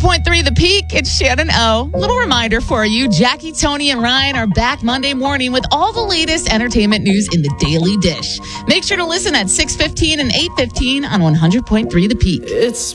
100.3 The Peak, it's Shannon O. Little reminder for you, Jackie, Tony, and Ryan are back Monday morning with all the latest entertainment news in the Daily Dish. Make sure to listen at 6:15 and 8:15 on 100.3 The Peak. It's